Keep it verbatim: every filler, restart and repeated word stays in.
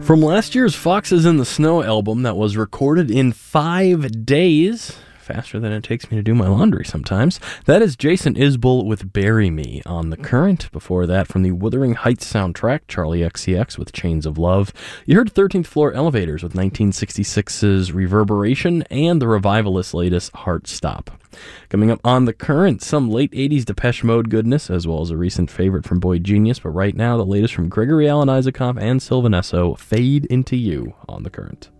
From last year's Foxes in the Snow album that was recorded in five days, faster than it takes me to do my laundry sometimes, that is Jason Isbell with Bury Me on The Current. Before that, from the Wuthering Heights soundtrack, Charlie X C X with Chains of Love. You heard thirteenth Floor Elevators with nineteen sixty-six's Reverberation and the Revivalist latest Heart Stop. Coming up on The Current, some late eighties Depeche Mode goodness, as well as a recent favorite from Boy Genius, but right now the latest from Gregory Alan Isakov and Sylvan Esso, Fade Into You on The Current.